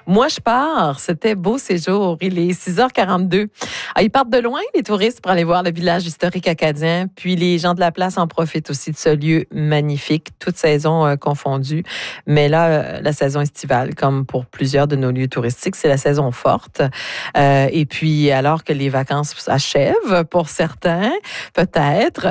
Moi, je pars. C'était beau séjour. Il est 6h42. Ils partent de loin, les touristes, pour aller voir le village historique acadien. Puis les gens de la place en profitent aussi de ce lieu magnifique, toutes saisons confondues. Mais là, la saison estivale, comme pour plusieurs de nos lieux touristiques, c'est la saison forte. Et puis, alors que les vacances s'achèvent pour certains, peut-être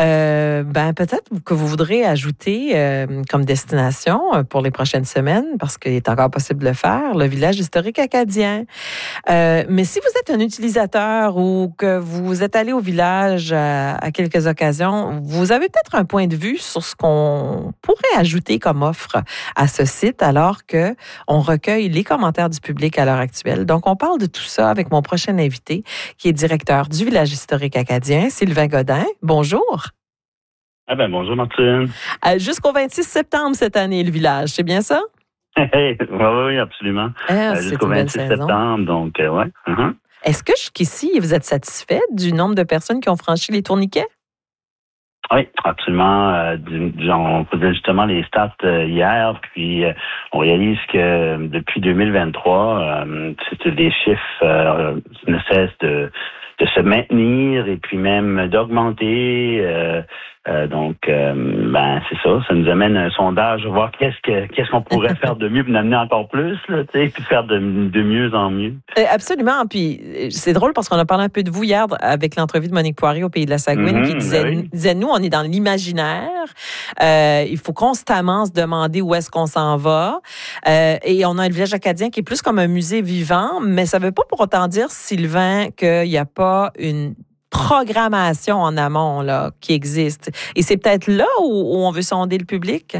que vous voudrez ajouter comme destination pour les prochaines semaines, parce qu'il est encore possible de le faire, le village historique acadien. Mais si vous êtes un utilisateur ou que vous êtes allé au village à quelques occasions, vous avez peut-être un point de vue sur ce qu'on pourrait ajouter comme offre à ce site, alors que on recueille les commentaires du public à l'heure actuelle. Donc, on parle de tout ça avec mon prochain invité, qui est directeur du village historique acadien, Sylvain Godin. Bonjour. Bonjour Martine. Jusqu'au 26 septembre cette année, le village, c'est bien ça? Oui, absolument. Jusqu'au 26 septembre, donc, ouais. Uh-huh. Est-ce que jusqu'ici, vous êtes satisfait du nombre de personnes qui ont franchi les tourniquets? Oui, absolument. On faisait justement les stats hier, puis on réalise que depuis 2023, les chiffres ne cessent de se maintenir et puis même d'augmenter. Donc, c'est ça. Ça nous amène à un sondage, voir qu'est-ce qu'on pourrait faire de mieux, puis d'amener encore plus, là, puis faire de mieux en mieux. Absolument. Puis c'est drôle parce qu'on a parlé un peu de vous hier avec l'entrevue de Monique Poirier au Pays de la Saguine, qui disait, nous, on est dans l'imaginaire. Il faut constamment se demander où est-ce qu'on s'en va. Et on a un village acadien qui est plus comme un musée vivant, mais ça ne veut pas pour autant dire, Sylvain, qu'il n'y a pas une programmation en amont là, qui existe. Et c'est peut-être là où on veut sonder le public?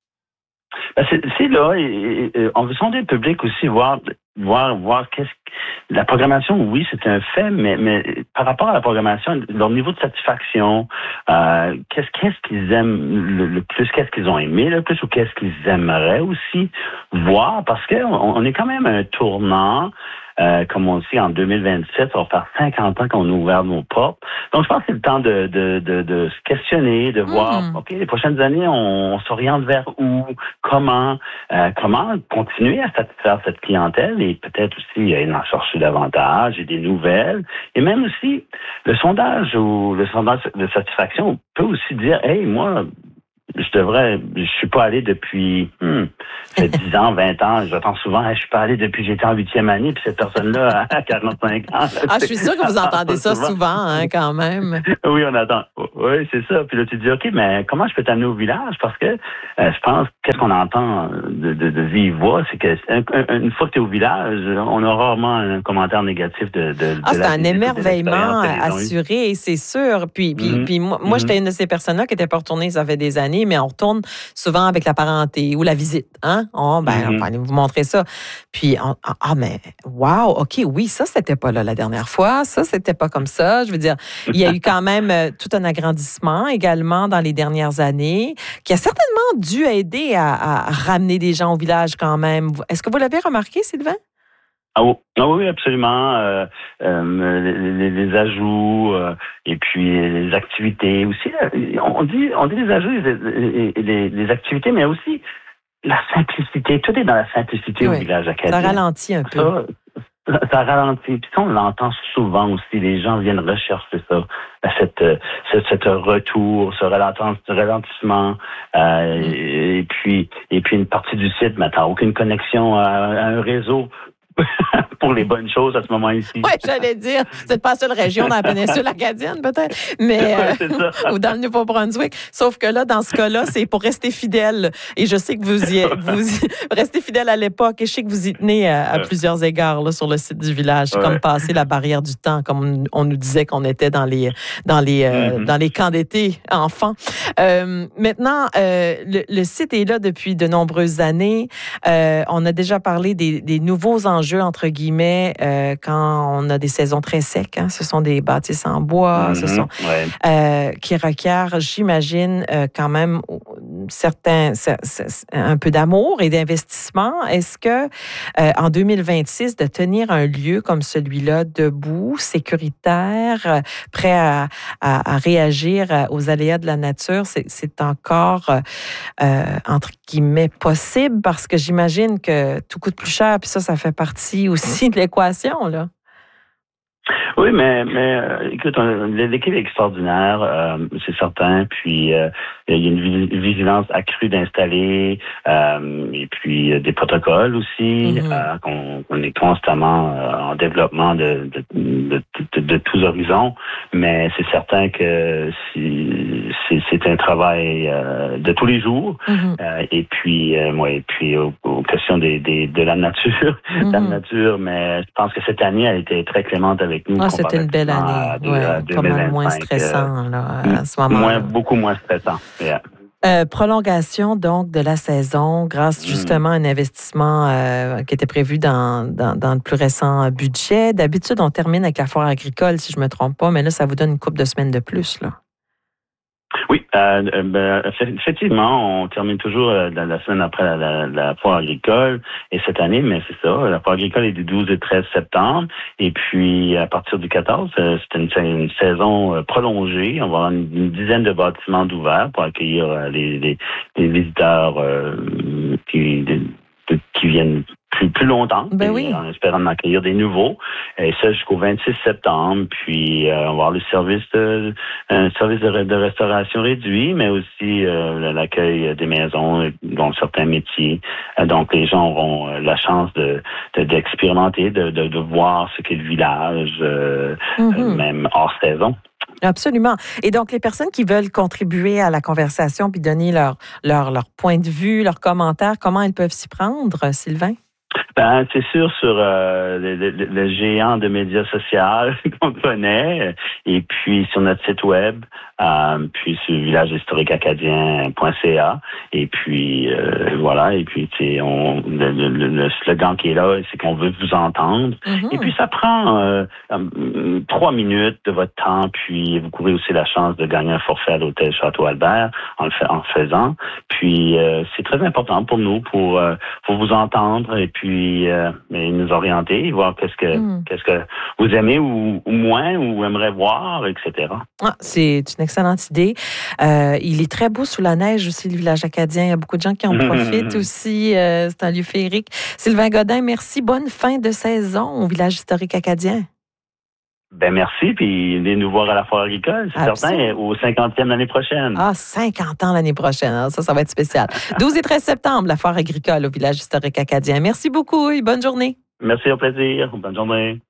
C'est là. Et on veut sonder le public aussi, voir la programmation, oui, c'est un fait, mais par rapport à la programmation, leur niveau de satisfaction, qu'est-ce qu'ils aiment le plus, qu'est-ce qu'ils ont aimé le plus ou qu'est-ce qu'ils aimeraient aussi voir, parce qu'on est quand même un tournant. Comme on dit, en 2027, ça va faire 50 ans qu'on a ouvert nos portes. Donc, je pense que c'est le temps de se questionner, de voir, OK, les prochaines années, on s'oriente vers où, comment continuer à satisfaire cette clientèle et peut-être aussi en chercher davantage et des nouvelles. Et même aussi, le sondage de satisfaction peut aussi dire, hey, moi, je suis pas allé depuis 10 ans, 20 ans. J'entends souvent, je suis pas allé depuis que j'étais en 8e année, puis cette personne-là a 45 ans. Je suis sûre que vous entendez ça souvent, quand même. Oui, on attend. Oui, c'est ça. Puis là, tu dis, OK, mais comment je peux t'amener au village? Parce que je pense, qu'est-ce qu'on entend de vive voix, c'est que une fois que tu es au village, on a rarement un commentaire négatif de c'est un émerveillement assuré, c'est sûr. Puis moi, j'étais une de ces personnes-là qui n'était pas retournée, ça fait des années, mais on retourne souvent avec la parenté ou la visite. On va aller vous montrer ça. Puis, mais wow, OK, oui, ça, c'était pas là la dernière fois. Ça, c'était pas comme ça. Je veux dire, il y a eu quand même tout un agrandissement également dans les dernières années qui a certainement dû aider à ramener des gens au village quand même. Est-ce que vous l'avez remarqué, Sylvain? Oui, absolument. Les ajouts et puis les activités aussi. On dit les ajouts et les activités, mais aussi la simplicité. Tout est dans la simplicité au village acadien. Ça ralentit un peu. Ça ralentit. Puis on l'entend souvent aussi. Les gens viennent rechercher ça, ce retour, ce ralentissement. Et puis une partie du site, mais t'as aucune connexion à un réseau. Pour les bonnes choses à ce moment ici. Oui, j'allais dire, c'est pas la seule région dans la péninsule acadienne, peut-être, mais ou dans le Nouveau-Brunswick. Sauf que là, dans ce cas-là, c'est pour rester fidèle. Et je sais que vous restez fidèle à l'époque et je sais que vous y tenez à plusieurs égards là, sur le site du village. C'est comme passer la barrière du temps, comme on nous disait qu'on était dans les camps d'été enfants. Maintenant, le site est là depuis de nombreuses années. On a déjà parlé des nouveaux enjeux entre guillemets, quand on a des saisons très secs. Ce sont des bâtisses en bois, qui requièrent, j'imagine, quand même un peu d'amour et d'investissement. Est-ce que en 2026, de tenir un lieu comme celui-là debout, sécuritaire, prêt à réagir aux aléas de la nature, c'est encore entre guillemets, possible? Parce que j'imagine que tout coûte plus cher, puis ça fait partie aussi de l'équation, là. Oui, mais écoute, l'équipe est extraordinaire, c'est certain. Puis il y a une vigilance accrue d'installer, et puis des protocoles aussi, qu'on est constamment en développement de tous horizons. Mais c'est certain que c'est un travail de tous les jours. Et puis aux questions de la nature, mais je pense que cette année a été très clémente avec nous. C'était une belle année. Pas mal moins stressant là, à ce moment-là. Beaucoup moins stressant. Yeah. Prolongation donc de la saison grâce justement à un investissement qui était prévu dans le plus récent budget. D'habitude, on termine avec la foire agricole, si je ne me trompe pas, mais là, ça vous donne une couple de semaines de plus, là. Oui, effectivement, on termine toujours la semaine après la foire agricole. Et cette année, mais c'est ça, la foire agricole est du 12 et 13 septembre. Et puis, à partir du 14, c'est une saison prolongée. On va avoir une dizaine de bâtiments d'ouverts pour accueillir les visiteurs qui viennent plus longtemps, en espérant en accueillir des nouveaux. Et ça jusqu'au 26 septembre. Puis on va avoir un service de restauration réduit, mais aussi l'accueil des maisons, dont certains métiers. Donc les gens auront la chance d'expérimenter, de voir ce qu'est le village, même hors saison. Absolument. Et donc, les personnes qui veulent contribuer à la conversation puis donner leur point de vue, leurs commentaires, comment elles peuvent s'y prendre, Sylvain? C'est sûr sur le géant de médias sociaux qu'on connaît, et puis sur notre site web, puis sur villagehistoriqueacadien.ca, et puis voilà, et puis le slogan qui est là, c'est qu'on veut vous entendre. Et puis ça prend 3 minutes de votre temps, puis vous courez aussi la chance de gagner un forfait à l'hôtel Château-Albert en faisant. Puis c'est très important pour nous pour vous entendre et puis nous orienter, voir qu'est-ce que vous aimez ou moins ou aimeriez voir, etc. C'est une excellente idée. Il est très beau sous la neige aussi, le village acadien. Il y a beaucoup de gens qui en profitent aussi. C'est un lieu féerique. Sylvain Godin, merci. Bonne fin de saison au village historique acadien. Merci, puis venez nous voir à la foire agricole, c'est certain, au 50e l'année prochaine. 50 ans l'année prochaine, alors ça va être spécial. 12 et 13 septembre, la foire agricole au village historique acadien. Merci beaucoup et bonne journée. Merci, au plaisir. Bonne journée.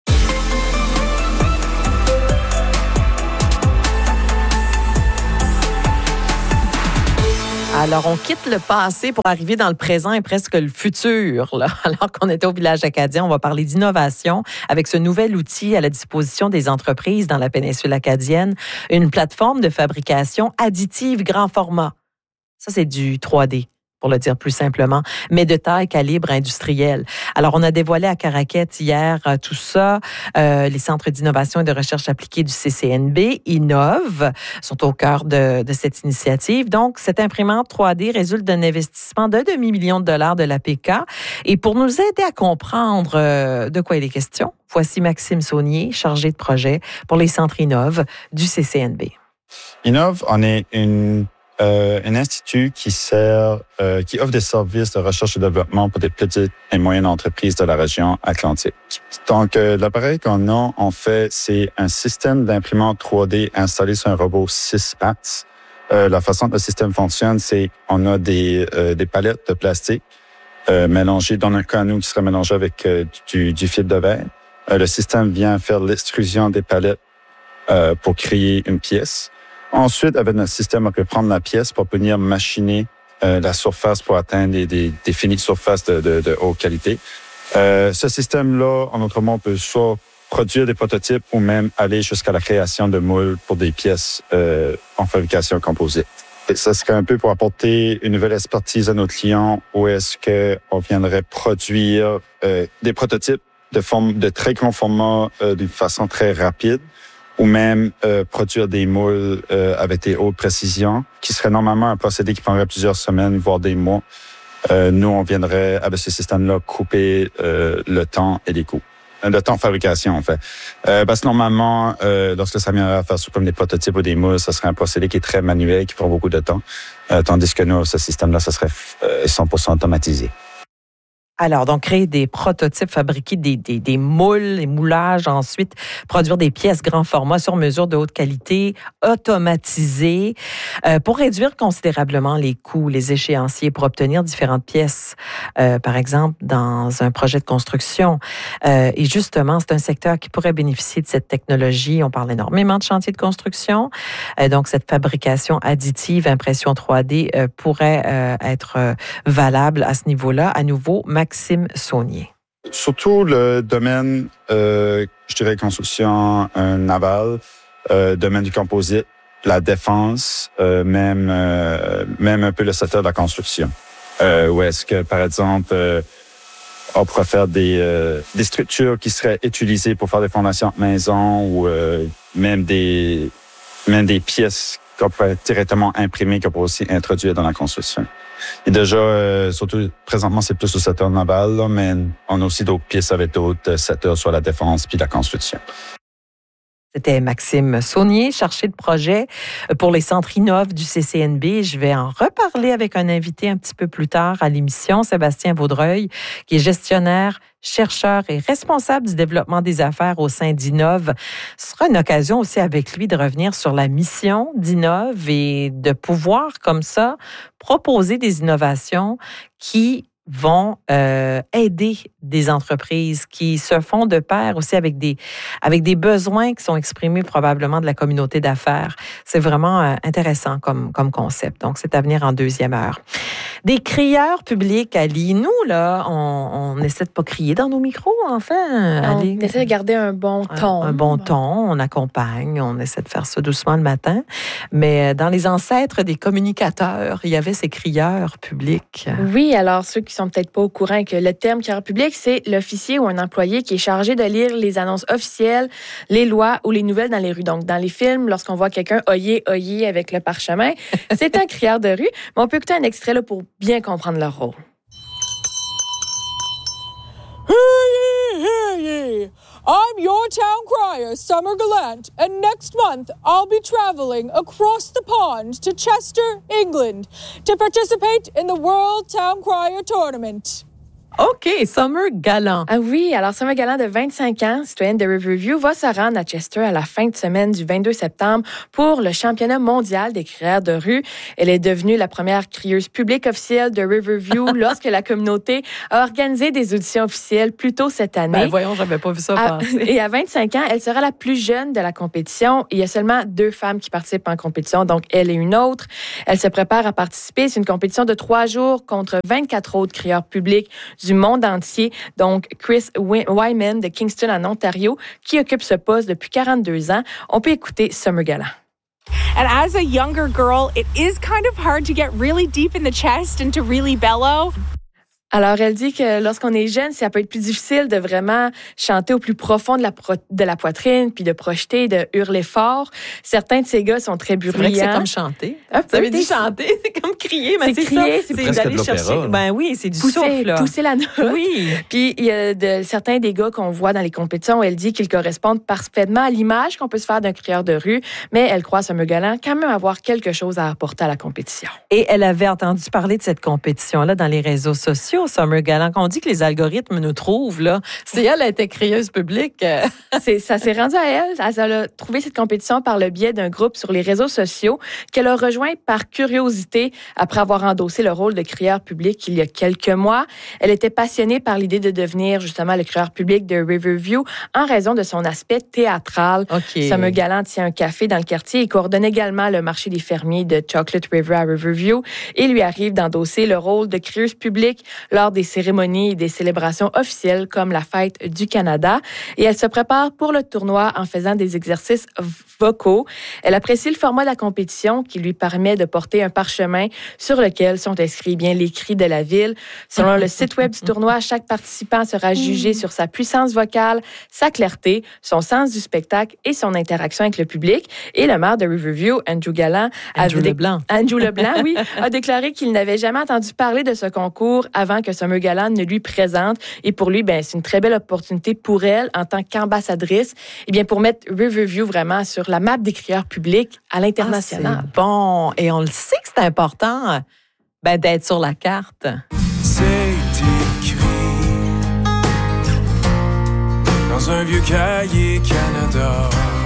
Alors, on quitte le passé pour arriver dans le présent et presque le futur. Là. Alors qu'on était au village acadien, on va parler d'innovation avec ce nouvel outil à la disposition des entreprises dans la péninsule acadienne, une plateforme de fabrication additive grand format. Ça, c'est du 3D. Pour le dire plus simplement, mais de taille calibre industriel. Alors, on a dévoilé à Caraquette hier tout ça. Les centres d'innovation et de recherche appliquée du CCNB innovent, sont au cœur de cette initiative. Donc, cette imprimante 3D résulte d'un investissement d'1 demi-million de dollars de l'APK. Et pour nous aider à comprendre de quoi il est question, voici Maxime Saunier, chargé de projet pour les centres Innov du CCNB. Innov, on est un institut qui offre des services de recherche et développement pour des petites et moyennes entreprises de la région atlantique. Donc, l'appareil qu'on a, en fait, c'est un système d'imprimante 3D installé sur un robot 6 pattes. La façon dont le système fonctionne, c'est on a des palettes de plastique mélangées, dans un cas, nous, qui serait mélangé avec du fil de verre. Le système vient faire l'extrusion des palettes pour créer une pièce. Ensuite, avec notre système, on peut prendre la pièce pour venir machiner la surface pour atteindre des finies surfaces de haute qualité. Ce système-là, en autre mot, peut soit produire des prototypes ou même aller jusqu'à la création de moules pour des pièces en fabrication composite. Et ça serait un peu pour apporter une nouvelle expertise à nos clients où est-ce qu'on viendrait produire des prototypes de très grand format d'une façon très rapide, ou même produire des moules avec des hautes précisions, qui serait normalement un procédé qui prendrait plusieurs semaines, voire des mois. Nous, on viendrait, avec ce système-là, couper le temps et les coûts. de temps de fabrication, en fait. Parce que normalement, lorsque ça vient à faire comme des prototypes ou des moules, ça serait un procédé qui est très manuel, qui prend beaucoup de temps. Tandis que nous, ce système-là, ça serait 100% automatisé. Alors, donc, créer des prototypes, fabriquer des moules, des moulages, ensuite produire des pièces grand format sur mesure de haute qualité, automatisées, pour réduire considérablement les coûts, les échéanciers, pour obtenir différentes pièces, par exemple, dans un projet de construction. Et justement, c'est un secteur qui pourrait bénéficier de cette technologie. On parle énormément de chantiers de construction. Donc, cette fabrication additive, impression 3D, pourrait être valable à ce niveau-là. À nouveau, Maxime Saunier. Surtout le domaine, je dirais construction navale, domaine du composite, la défense, même un peu le secteur de la construction. Où est-ce que, par exemple, on pourrait faire des structures qui seraient utilisées pour faire des fondations de maison ou même des pièces qu'on pourrait directement imprimer qu'on pourrait aussi introduire dans la construction. Et déjà, surtout, présentement, c'est plus au secteur naval, là, mais on a aussi d'autres pièces avec d'autres secteurs sur la défense puis la construction. C'était Maxime Saunier, chargé de projet pour les centres Innov du CCNB. Je vais en reparler avec un invité un petit peu plus tard à l'émission, Sébastien Vaudreuil, qui est gestionnaire, chercheur et responsable du développement des affaires au sein d'Innov. Ce sera une occasion aussi avec lui de revenir sur la mission d'Innov et de pouvoir, comme ça, proposer des innovations qui vont aider des entreprises qui se font de pair aussi avec des besoins qui sont exprimés probablement de la communauté d'affaires. C'est vraiment intéressant comme concept. Donc, c'est à venir en deuxième heure. Des crieurs publics, Ali. Nous, là, on essaie de pas crier dans nos micros, enfin. Ali. On essaie de garder un bon ton. Un bon ton, on accompagne, on essaie de faire ça doucement le matin. Mais dans les ancêtres des communicateurs, il y avait ces crieurs publics. Oui, alors ceux qui sont peut-être pas au courant que le terme crieur public, c'est l'officier ou un employé qui est chargé de lire les annonces officielles, les lois ou les nouvelles dans les rues. Donc, dans les films, lorsqu'on voit quelqu'un oyez avec le parchemin, c'est un crieur de rue. Mais on peut écouter un extrait là, pour bien comprendre leur rôle. Hear ye! I'm your town crier, Summer Gallant, and next month I'll be traveling across the pond to Chester, England, to participate in the World Town Crier Tournament. OK, Summer Gallant. Ah oui, alors Summer Gallant de 25 ans, citoyenne de Riverview, va se rendre à Chester à la fin de semaine du 22 septembre pour le championnat mondial des crieurs de rue. Elle est devenue la première crieuse publique officielle de Riverview lorsque la communauté a organisé des auditions officielles plus tôt cette année. Ben voyons, j'avais pas vu ça passer. Et à 25 ans, elle sera la plus jeune de la compétition. Il y a seulement 2 femmes qui participent en compétition, donc elle et une autre. Elle se prépare à participer. C'est une compétition de 3 jours contre 24 autres crieurs publics du monde entier, donc Chris Wyman de Kingston en Ontario, qui occupe ce poste depuis 42 ans. On peut écouter Summer Gallant. And as a younger girl, it is kind of hard to get really deep in the chest and to really bellow. Alors, elle dit que lorsqu'on est jeune, ça peut être plus difficile de vraiment chanter au plus profond de la poitrine, puis de projeter, de hurler fort. Certains de ces gars sont très bruyants. C'est vrai que c'est comme chanter. Vous avez dit chanter, c'est comme crier, mais c'est crier, ça. c'est presque d'aller de l'opéra, chercher. là. Ben oui, c'est du souffle. Là. Pousser la note. Oui. Puis, il y a certains des gars qu'on voit dans les compétitions où elle dit qu'ils correspondent parfaitement à l'image qu'on peut se faire d'un crieur de rue, mais elle croit, Summer Gallant, quand même avoir quelque chose à apporter à la compétition. Et elle avait entendu parler de cette compétition-là dans les réseaux sociaux, Summer Gallant. On dit que les algorithmes nous trouvent, là. C'est elle, était crieuse publique. Ça s'est rendu à elle. Elle a trouvé cette compétition par le biais d'un groupe sur les réseaux sociaux qu'elle a rejoint par curiosité après avoir endossé le rôle de crieur public il y a quelques mois. Elle était passionnée par l'idée de devenir justement le crieur public de Riverview en raison de son aspect théâtral. Okay. Summer Gallant tient un café dans le quartier et coordonne également le marché des fermiers de Chocolate River à Riverview. Et lui arrive d'endosser le rôle de crieuse publique lors des cérémonies et des célébrations officielles comme la Fête du Canada. Et elle se prépare pour le tournoi en faisant des exercices vocaux. Elle apprécie le format de la compétition qui lui permet de porter un parchemin sur lequel sont inscrits bien les cris de la ville. Selon le site web du tournoi, chaque participant sera jugé sur sa puissance vocale, sa clarté, son sens du spectacle et son interaction avec le public. Et le maire de Riverview, Andrew Leblanc, oui, a déclaré qu'il n'avait jamais entendu parler de ce concours avant talent que Summer Gallant ne lui présente. Et pour lui, c'est une très belle opportunité pour elle, en tant qu'ambassadrice, pour mettre Riverview vraiment sur la map des crieurs publics à l'international. C'est bon. Et on le sait que c'est important d'être sur la carte. C'est écrit dans un vieux cahier Canada.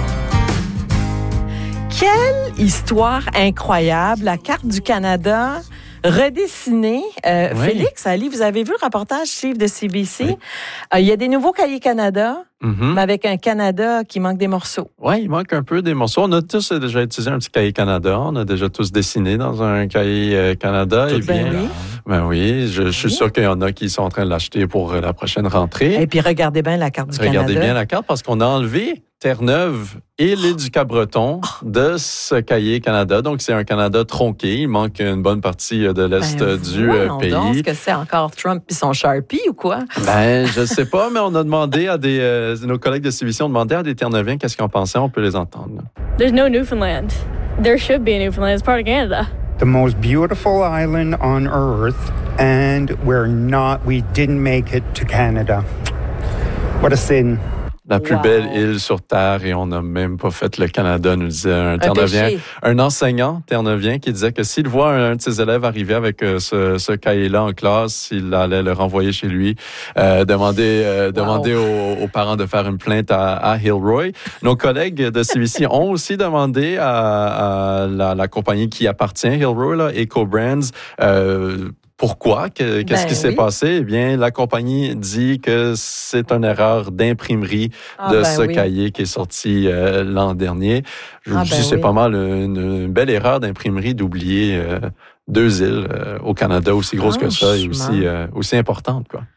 Quelle histoire incroyable, la carte du Canada redessinée. Oui. Félix, Ali, vous avez vu le reportage Steve de CBC? Oui. Il y a des nouveaux cahiers Canada, mais avec un Canada qui manque des morceaux. Oui, il manque un peu des morceaux. On a tous déjà utilisé un petit cahier Canada. On a déjà tous dessiné dans un cahier Canada. Oui. Oui, je suis sûr qu'il y en a qui sont en train de l'acheter pour la prochaine rentrée. Et puis, regardez bien la carte du Canada. Regardez bien la carte parce qu'on a enlevé Terre-Neuve et l'île du Cap-Breton de ce cahier Canada. Donc, c'est un Canada tronqué. Il manque une bonne partie de l'Est du pays. Est-ce que c'est encore Trump et son Sharpie ou quoi? Je sais pas, mais on a demandé à nos collègues de CBC ont demandé à des Terre-Neuviens qu'est-ce qu'ils en pensaient. On peut les entendre. There's no Newfoundland. There should be a Newfoundland. It's part of Canada. The most beautiful island on earth, and we didn't make it to Canada. What a sin. La plus belle île sur Terre et on n'a même pas fait le Canada, nous disait un Terre-Neuvien. Un enseignant Terre-Neuvien qui disait que s'il voit un de ses élèves arriver avec ce cahier-là en classe, il allait le renvoyer chez lui, demander aux parents de faire une plainte à Hilroy. Nos collègues de CBC ont aussi demandé à la compagnie qui appartient, Hilroy, là, Eco Brands, pourquoi? Qu'est-ce qui s'est passé? Eh bien, la compagnie dit que c'est une erreur d'imprimerie de ce cahier qui est sorti l'an dernier. Je vous dis, c'est pas mal une belle erreur d'imprimerie d'oublier 2 îles au Canada aussi grosses que ça et aussi importantes, quoi.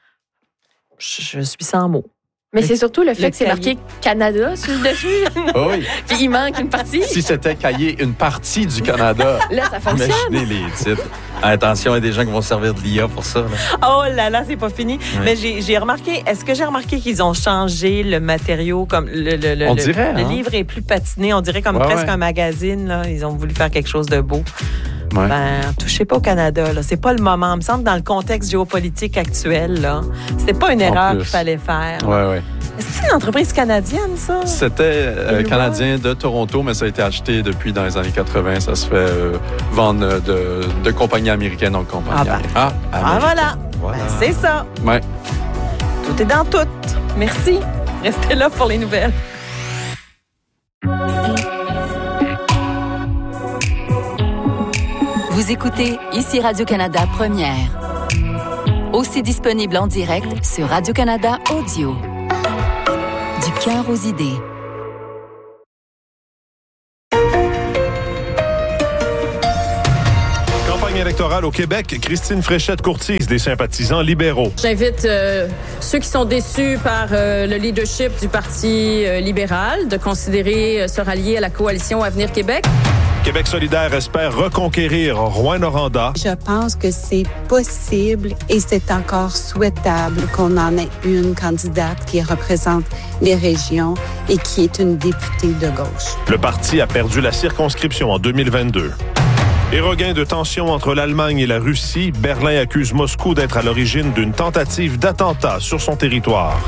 Je suis sans mots. Mais c'est surtout le fait que c'est marqué Canada sur le dessus. Oh oui. Puis il manque une partie. Si c'était cahier une partie du Canada. Là, ça fonctionne. Imaginez les titres. Attention, il y a des gens qui vont servir de l'IA pour ça. Là. Oh là là, c'est pas fini. Oui. Mais j'ai remarqué, est-ce que j'ai remarqué qu'ils ont changé le matériau comme le livre est plus patiné, on dirait comme presque un magazine là, ils ont voulu faire quelque chose de beau. Ouais. Touchez pas au Canada, là. C'est pas le moment. Il me semble que dans le contexte géopolitique actuel, là, c'était pas une erreur qu'il fallait faire. Ouais. Est-ce que c'est une entreprise canadienne, ça? C'était canadien de Toronto, mais ça a été acheté depuis dans les années 80. Ça se fait vendre de compagnies américaines en compagnie américaine. Voilà. C'est ça. Ouais. Tout est dans tout. Merci. Restez là pour les nouvelles. Vous écoutez ici Radio-Canada Première. Aussi disponible en direct sur Radio-Canada Audio. Du cœur aux idées. Campagne électorale au Québec, Christine Fréchette courtise des sympathisants libéraux. J'invite ceux qui sont déçus par le leadership du Parti libéral de considérer se rallier à la coalition Avenir Québec. Québec solidaire espère reconquérir Rouyn-Noranda. Je pense que c'est possible et c'est encore souhaitable qu'on en ait une candidate qui représente les régions et qui est une députée de gauche. Le parti a perdu la circonscription en 2022. Et regain de tension entre l'Allemagne et la Russie, Berlin accuse Moscou d'être à l'origine d'une tentative d'attentat sur son territoire.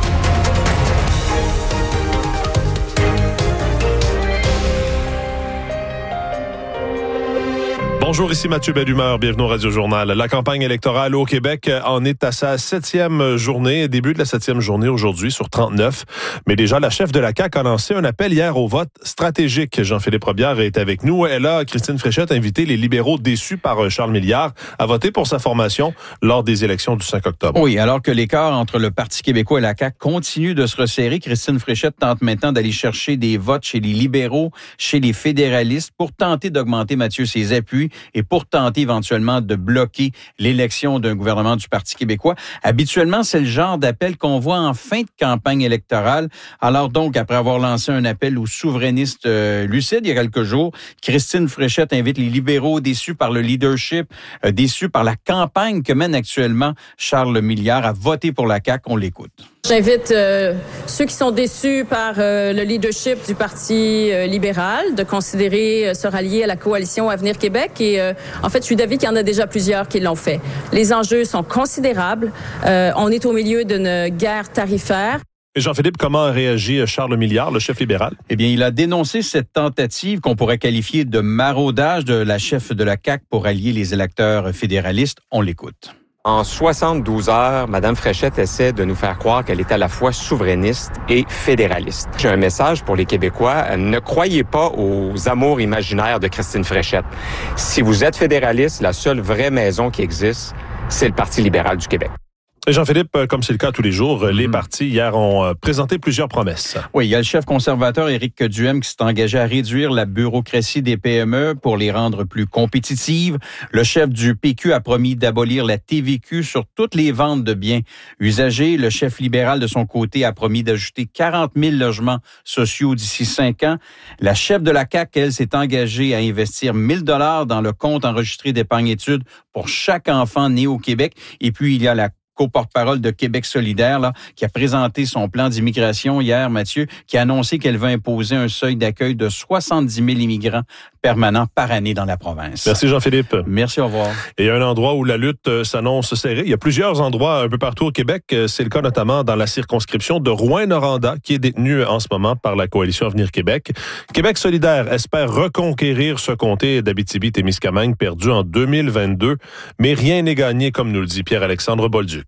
Bonjour, ici Mathieu Bellumeur, bienvenue au Radio-Journal. La campagne électorale au Québec en est à sa 7e journée, début de la 7e journée aujourd'hui sur 39. Mais déjà, la chef de la CAQ a lancé un appel hier au vote stratégique. Jean-Philippe Robillard est avec nous. Elle a, Christine Fréchette, invité les libéraux déçus par Charles Milliard à voter pour sa formation lors des élections du 5 octobre. Oui, alors que l'écart entre le Parti québécois et la CAQ continue de se resserrer, Christine Fréchette tente maintenant d'aller chercher des votes chez les libéraux, chez les fédéralistes pour tenter d'augmenter, Mathieu, ses appuis et pour tenter éventuellement de bloquer l'élection d'un gouvernement du Parti québécois. Habituellement, c'est le genre d'appel qu'on voit en fin de campagne électorale. Alors donc, après avoir lancé un appel aux souverainistes lucides il y a quelques jours, Christine Fréchette invite les libéraux déçus par le leadership, déçus par la campagne que mène actuellement Charles Milliard à voter pour la CAQ. On l'écoute. J'invite ceux qui sont déçus par le leadership du Parti libéral de considérer se rallier à la coalition Avenir Québec. Et en fait, je suis d'avis qu'il y en a déjà plusieurs qui l'ont fait. Les enjeux sont considérables. On est au milieu d'une guerre tarifaire. Et Jean-Philippe, comment a réagi Charles Milliard, le chef libéral? Eh bien, il a dénoncé cette tentative qu'on pourrait qualifier de maraudage de la chef de la CAQ pour allier les électeurs fédéralistes. On l'écoute. En 72 heures, Mme Fréchette essaie de nous faire croire qu'elle est à la fois souverainiste et fédéraliste. J'ai un message pour les Québécois. Ne croyez pas aux amours imaginaires de Christine Fréchette. Si vous êtes fédéraliste, la seule vraie maison qui existe, c'est le Parti libéral du Québec. Et Jean-Philippe, comme c'est le cas tous les jours, les partis hier ont présenté plusieurs promesses. Oui, il y a le chef conservateur Éric Duhem qui s'est engagé à réduire la bureaucratie des PME pour les rendre plus compétitives. Le chef du PQ a promis d'abolir la TVQ sur toutes les ventes de biens usagés. Le chef libéral, de son côté, a promis d'ajouter 40 000 logements sociaux d'ici 5 ans. La chef de la CAQ, elle, s'est engagée à investir 1 000 $ dans le compte enregistré d'épargne-études pour chaque enfant né au Québec. Et puis, il y a la co-porte-parole de Québec solidaire, là, qui a présenté son plan d'immigration hier, Mathieu, qui a annoncé qu'elle va imposer un seuil d'accueil de 70 000 immigrants permanents par année dans la province. Merci Jean-Philippe. Merci, au revoir. Et il y a un endroit où la lutte s'annonce serrée. Il y a plusieurs endroits un peu partout au Québec. C'est le cas notamment dans la circonscription de Rouyn-Noranda, qui est détenue en ce moment par la coalition Avenir Québec. Québec solidaire espère reconquérir ce comté d'Abitibi-Témiscamingue perdu en 2022, mais rien n'est gagné, comme nous le dit Pierre-Alexandre Bolduc.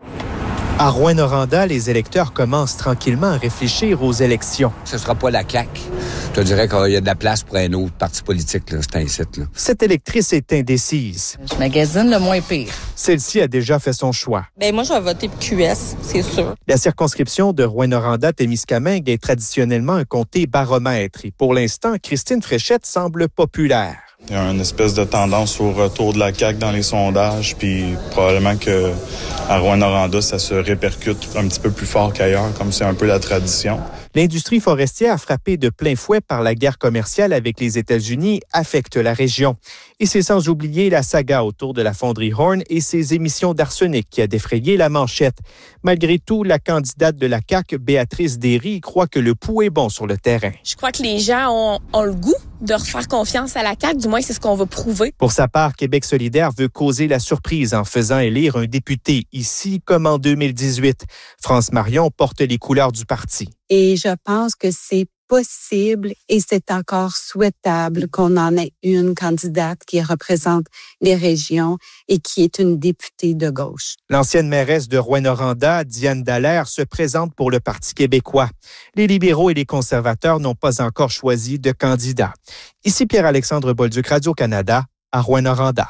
À Rouyn-Noranda, les électeurs commencent tranquillement à réfléchir aux élections. Ce ne sera pas la CAQ. Je te dirais qu'il y a de la place pour un autre parti politique, là, c'est un site, là. Cette électrice est indécise. Je magasine le moins pire. Celle-ci a déjà fait son choix. Moi, je vais voter pour QS, c'est sûr. La circonscription de Rouyn-Noranda-Témiscamingue est traditionnellement un comté baromètre. Et pour l'instant, Christine Fréchette semble populaire. Il y a une espèce de tendance au retour de la CAQ dans les sondages, puis probablement que à Rouyn-Noranda, ça se répercute un petit peu plus fort qu'ailleurs, comme c'est un peu la tradition. L'industrie forestière, frappée de plein fouet par la guerre commerciale avec les États-Unis, affecte la région. Et c'est sans oublier la saga autour de la fonderie Horn et ses émissions d'arsenic qui a défrayé la manchette. Malgré tout, la candidate de la CAQ, Béatrice Derry, croit que le pouls est bon sur le terrain. Je crois que les gens ont le goût de refaire confiance à la CAQ, du moins c'est ce qu'on va prouver. Pour sa part, Québec solidaire veut causer la surprise en faisant élire un député, ici comme en 2018. France Marion porte les couleurs du parti. Et je pense que c'est possible et c'est encore souhaitable qu'on en ait une candidate qui représente les régions et qui est une députée de gauche. L'ancienne mairesse de Rouyn-Noranda, Diane Dallaire, se présente pour le Parti québécois. Les libéraux et les conservateurs n'ont pas encore choisi de candidat. Ici Pierre-Alexandre Bolduc, Radio-Canada, à Rouyn-Noranda.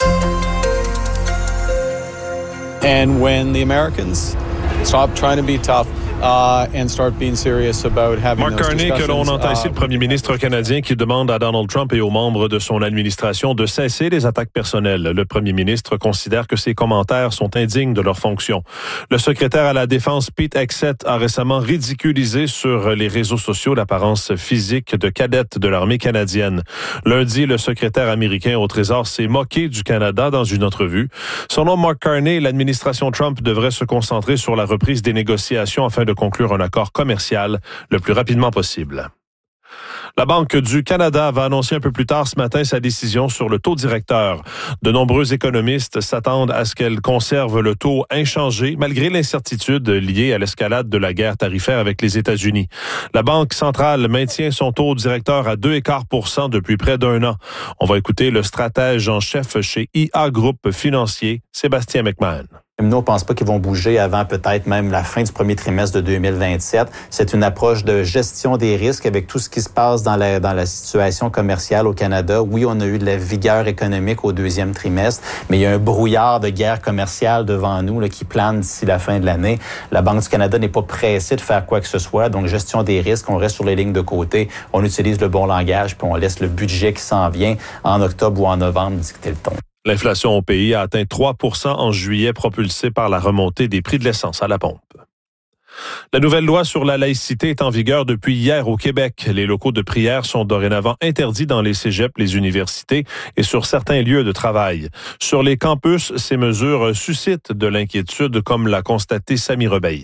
And when the Americans stop trying to be tough, and start being serious about having Mark Carney, que l'on entend ici, le premier ministre canadien qui demande à Donald Trump et aux membres de son administration de cesser les attaques personnelles. Le premier ministre considère que ses commentaires sont indignes de leur fonction. Le secrétaire à la Défense, Pete Hegseth, a récemment ridiculisé sur les réseaux sociaux l'apparence physique de cadette de l'armée canadienne. Lundi, le secrétaire américain au Trésor s'est moqué du Canada dans une entrevue. Selon Mark Carney, l'administration Trump devrait se concentrer sur la reprise des négociations afin de conclure un accord commercial le plus rapidement possible. La Banque du Canada va annoncer un peu plus tard ce matin sa décision sur le taux directeur. De nombreux économistes s'attendent à ce qu'elle conserve le taux inchangé malgré l'incertitude liée à l'escalade de la guerre tarifaire avec les États-Unis. La Banque centrale maintient son taux directeur à 2,25% depuis près d'un an. On va écouter le stratège en chef chez IA Groupe Financier, Sébastien McMahon. Nous, on ne pense pas qu'ils vont bouger avant peut-être même la fin du premier trimestre de 2027. C'est une approche de gestion des risques avec tout ce qui se passe dans la situation commerciale au Canada. Oui, on a eu de la vigueur économique au deuxième trimestre, mais il y a un brouillard de guerre commerciale devant nous là, qui plane d'ici la fin de l'année. La Banque du Canada n'est pas pressée de faire quoi que ce soit. Donc, gestion des risques, on reste sur les lignes de côté, on utilise le bon langage, puis on laisse le budget qui s'en vient en octobre ou en novembre dicter le ton. L'inflation au pays a atteint 3% en juillet, propulsée par la remontée des prix de l'essence à la pompe. La nouvelle loi sur la laïcité est en vigueur depuis hier au Québec. Les locaux de prière sont dorénavant interdits dans les cégeps, les universités et sur certains lieux de travail. Sur les campus, ces mesures suscitent de l'inquiétude, comme l'a constaté Sami Rebaïn.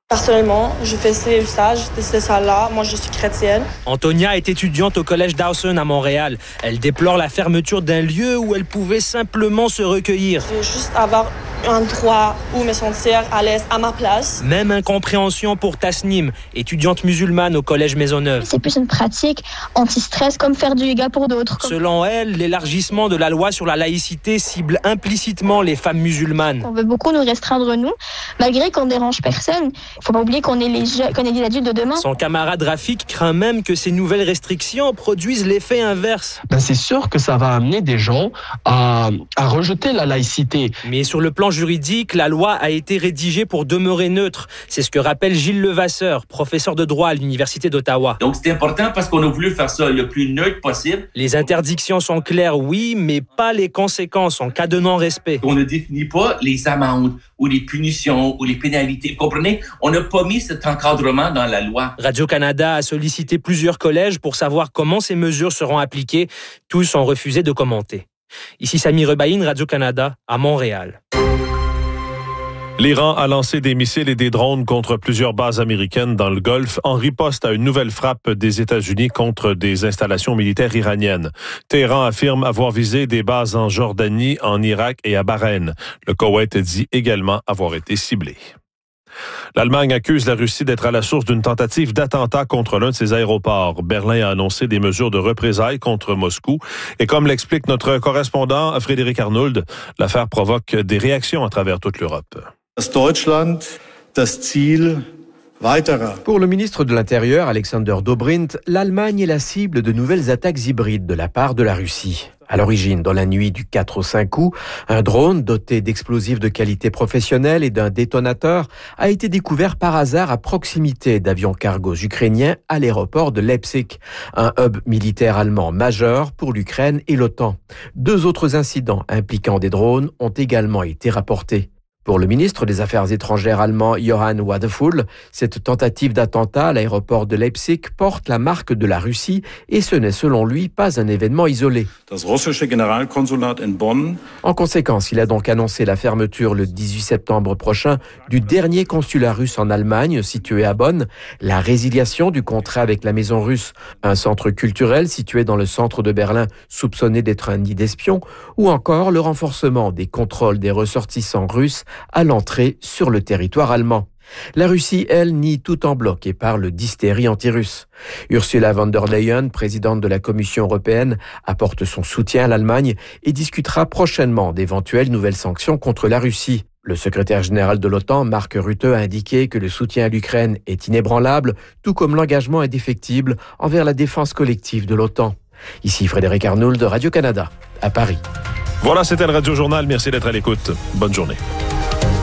Personnellement, je faisais usage de ces salles-là. Moi, je suis chrétienne. Antonia est étudiante au collège Dawson à Montréal. Elle déplore la fermeture d'un lieu où elle pouvait simplement se recueillir. Je veux juste avoir un endroit où me sentir à l'aise à ma place. Même incompréhension pour Tasnim, étudiante musulmane au collège Maisonneuve. C'est plus une pratique anti-stress comme faire du yoga pour d'autres. Selon elle, l'élargissement de la loi sur la laïcité cible implicitement les femmes musulmanes. On veut beaucoup nous restreindre, nous, malgré qu'on dérange personne. Il ne faut pas oublier qu'on est des adultes de demain. Son camarade Rafik craint même que ces nouvelles restrictions produisent l'effet inverse. C'est sûr que ça va amener des gens à rejeter la laïcité. Mais sur le plan juridique, la loi a été rédigée pour demeurer neutre. C'est ce que rappelle Gilles Levasseur, professeur de droit à l'Université d'Ottawa. Donc c'est important parce qu'on a voulu faire ça le plus neutre possible. Les interdictions sont claires, oui, mais pas les conséquences en cas de non-respect. On ne définit pas les amendes ou les punitions ou les pénalités. Vous comprenez? On n'a pas mis cet encadrement dans la loi. Radio-Canada a sollicité plusieurs collèges pour savoir comment ces mesures seront appliquées. Tous ont refusé de commenter. Ici Sami Rebaïn, Radio-Canada, à Montréal. L'Iran a lancé des missiles et des drones contre plusieurs bases américaines dans le Golfe en riposte à une nouvelle frappe des États-Unis contre des installations militaires iraniennes. Téhéran affirme avoir visé des bases en Jordanie, en Irak et à Bahreïn. Le Koweït dit également avoir été ciblé. L'Allemagne accuse la Russie d'être à la source d'une tentative d'attentat contre l'un de ses aéroports. Berlin a annoncé des mesures de représailles contre Moscou. Et comme l'explique notre correspondant Frédéric Arnould, l'affaire provoque des réactions à travers toute l'Europe. Pour le ministre de l'Intérieur, Alexander Dobrindt, l'Allemagne est la cible de nouvelles attaques hybrides de la part de la Russie. À l'origine, dans la nuit du 4 au 5 août, un drone doté d'explosifs de qualité professionnelle et d'un détonateur a été découvert par hasard à proximité d'avions cargos ukrainiens à l'aéroport de Leipzig, un hub militaire allemand majeur pour l'Ukraine et l'OTAN. 2 autres incidents impliquant des drones ont également été rapportés. Pour le ministre des Affaires étrangères allemand Johann Wadefull, cette tentative d'attentat à l'aéroport de Leipzig porte la marque de la Russie et ce n'est selon lui pas un événement isolé. En conséquence, il a donc annoncé la fermeture le 18 septembre prochain du dernier consulat russe en Allemagne situé à Bonn, la résiliation du contrat avec la Maison russe, un centre culturel situé dans le centre de Berlin soupçonné d'être un nid d'espions, ou encore le renforcement des contrôles des ressortissants russes à l'entrée sur le territoire allemand. La Russie, elle, nie tout en bloc et parle d'hystérie anti-russe. Ursula von der Leyen, présidente de la Commission européenne, apporte son soutien à l'Allemagne et discutera prochainement d'éventuelles nouvelles sanctions contre la Russie. Le secrétaire général de l'OTAN, Mark Rutte, a indiqué que le soutien à l'Ukraine est inébranlable, tout comme l'engagement indéfectible envers la défense collective de l'OTAN. Ici Frédéric Arnould de Radio-Canada, à Paris. Voilà, c'était le Radio Journal. Merci d'être à l'écoute. Bonne journée.